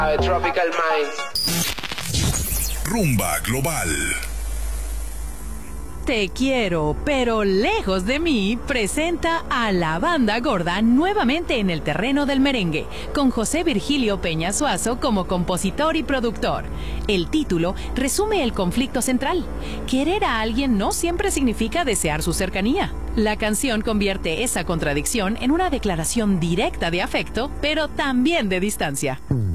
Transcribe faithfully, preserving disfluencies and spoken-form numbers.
Tropical Minds. Rumba Global. Te quiero, pero lejos de mí, presenta a La Banda Gorda nuevamente en el terreno del merengue, con José Virgilio Peña Suazo como compositor y productor. El título resume el conflicto central. Querer a alguien no siempre significa desear su cercanía. La canción convierte esa contradicción en una declaración directa de afecto, pero también de distancia.